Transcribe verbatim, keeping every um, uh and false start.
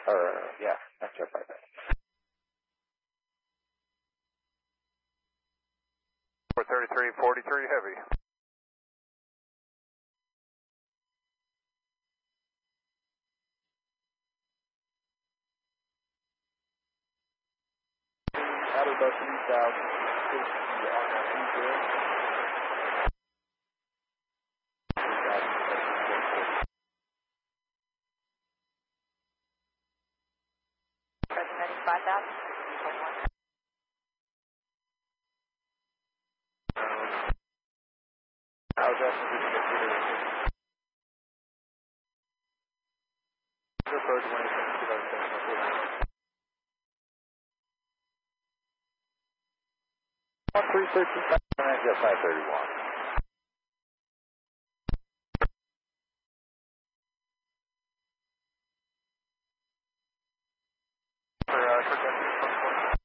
Or, yeah, that's your part. four thirty-three forty-three heavy. Battle Bus three thousand, safety on that two President five thousand. I was asking if you could get the first one is going to get our one three thirteen, five thirty-one.